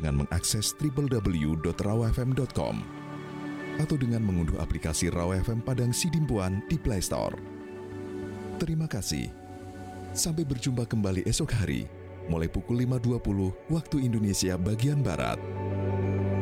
dengan mengakses www.rawfm.com atau dengan mengunduh aplikasi Raw FM Padang Sidimpuan di Play Store. Terima kasih. Sampai berjumpa kembali esok hari, mulai pukul 5.20 waktu Indonesia bagian Barat.